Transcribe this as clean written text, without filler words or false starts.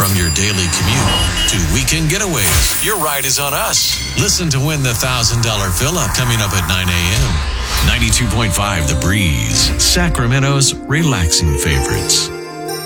from your daily commute to weekend getaways, your ride is on us. Listen to win the $1,000 villa coming up at 9 a.m. 92.5 The Breeze, Sacramento's relaxing favorites.